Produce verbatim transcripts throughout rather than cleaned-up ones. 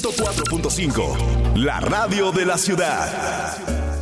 cuatro punto cinco, la radio de la ciudad.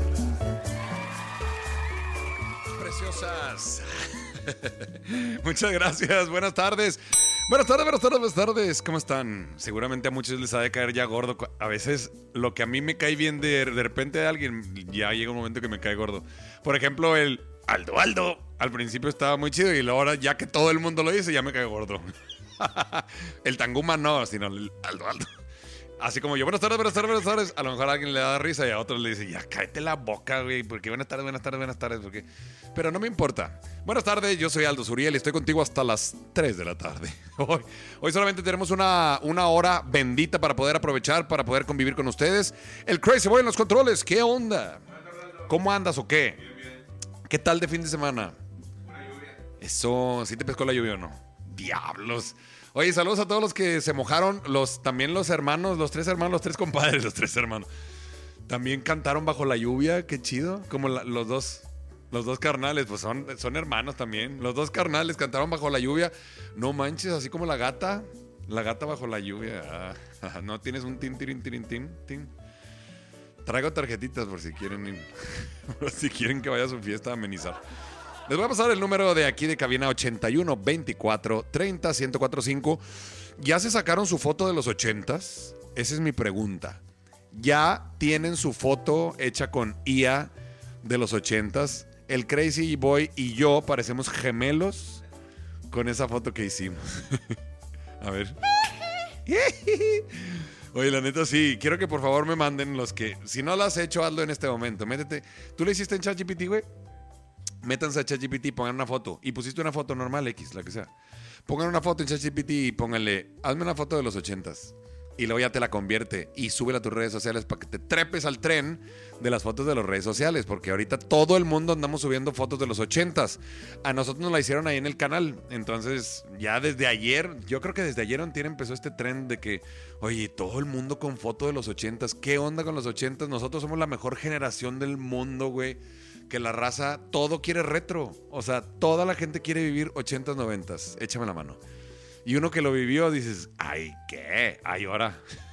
Preciosas. Muchas gracias, buenas tardes. Buenas tardes, buenas tardes, buenas tardes. ¿Cómo están? Seguramente a muchos les ha de caer ya gordo. A veces lo que a mí me cae bien de, de repente de alguien, ya llega un momento que me cae gordo. Por ejemplo, el Aldo Aldo. Al principio estaba muy chido y ahora ya que todo el mundo lo dice, ya me cae gordo. El Tanguma no, sino el Aldo Aldo. Así como yo, buenas tardes, buenas tardes, buenas tardes. A lo mejor a alguien le da risa y a otros le dice, ya cállate la boca, güey. Porque buenas tardes, buenas tardes, buenas tardes. Porque... Pero no me importa. Buenas tardes, yo soy Aldo Zuriel y estoy contigo hasta las tres de la tarde. Hoy, hoy solamente tenemos una, una hora bendita para poder aprovechar, para poder convivir con ustedes. El Crazy Boy en los controles, ¿qué onda? ¿Cómo andas o qué? ¿Qué tal de fin de semana? Eso, ¿sí te pescó la lluvia o no? Diablos. Oye, saludos a todos los que se mojaron, los, también los hermanos, los tres hermanos, los tres compadres, los tres hermanos. También cantaron bajo la lluvia, qué chido. Como la, los dos, los dos carnales, pues son, son hermanos también. Los dos carnales cantaron bajo la lluvia. No manches, así como la gata, la gata bajo la lluvia. Ah, no tienes un tin, tirin, tirin, tin, tin. Traigo tarjetitas por si quieren, por si quieren que vaya a su fiesta a amenizar. Les voy a pasar el número de aquí de cabina ochenta y uno veinticuatro treinta ciento cuarenta y cinco. ¿Ya se sacaron su foto de los ochentas? Esa es mi pregunta. ¿Ya tienen su foto hecha con I A de los ochentas? El Crazy Boy y yo parecemos gemelos con esa foto que hicimos. A ver. Oye, la neta sí. Quiero que por favor me manden los que... Si no lo has hecho, hazlo en este momento. Métete. ¿Tú lo hiciste en ChatGPT, güey? Métanse a ChatGPT y pongan una foto. Y pusiste una foto normal, X, la que sea. Pongan una foto en ChatGPT y pónganle, hazme una foto de los ochentas. Y luego ya te la convierte y súbela a tus redes sociales para que te trepes al tren de las fotos de las redes sociales. Porque ahorita todo el mundo andamos subiendo fotos de los ochentas. A nosotros nos la hicieron ahí en el canal. Entonces, ya desde ayer, yo creo que desde ayer antier empezó este tren de que, oye, todo el mundo con foto de los ochentas. ¿Qué onda con los ochentas? Nosotros somos la mejor generación del mundo, güey. Que la raza, todo quiere retro. O sea, toda la gente quiere vivir ochentas, noventas. Échame la mano. Y uno que lo vivió, dices, ay, ¿qué? Ay, ahora.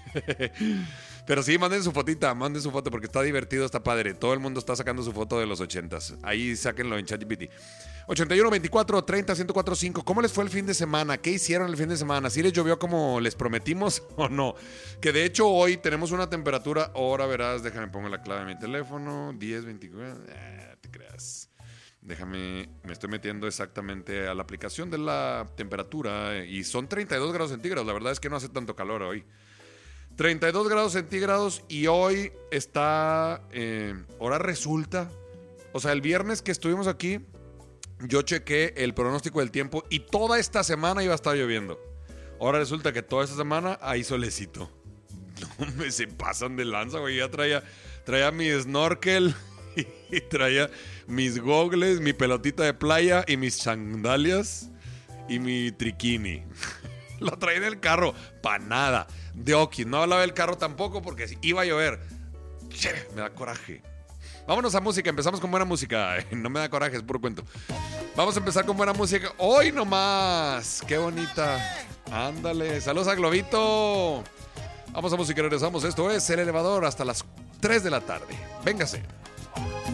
Pero sí, manden su fotita, manden su foto porque está divertido, está padre. Todo el mundo está sacando su foto de los ochentas. Ahí sáquenlo en ChatGPT. ochenta y uno veinticuatro treinta ciento cuarenta y cinco. ¿Cómo les fue el fin de semana? ¿Qué hicieron el fin de semana? ¿Sí les llovió como les prometimos o no? Que de hecho hoy tenemos una temperatura, ahora verás, déjame pongo la clave de mi teléfono, diez veinticuatro, eh, te creas. Déjame, me estoy metiendo exactamente a la aplicación de la temperatura y son treinta y dos grados centígrados. La verdad es que no hace tanto calor hoy. treinta y dos grados centígrados y hoy está, eh, ahora resulta, o sea, el viernes que estuvimos aquí, yo chequé el pronóstico del tiempo y toda esta semana iba a estar lloviendo. Ahora resulta que toda esta semana hay solecito. No me se pasan de lanza, güey. Ya traía, traía mi snorkel y traía mis gogles, mi pelotita de playa y mis sandalias y mi triquini. Lo traía en el carro, pa' nada. De Oki, no hablaba del carro tampoco porque iba a llover. Che, me da coraje. Vámonos a música, empezamos con buena música. No me da coraje, es puro cuento. Vamos a empezar con buena música. ¡Hoy nomás! ¡Qué bonita! Ándale, saludos a Globito. Vamos a música y regresamos. Esto es El Elevador hasta las tres de la tarde. Véngase.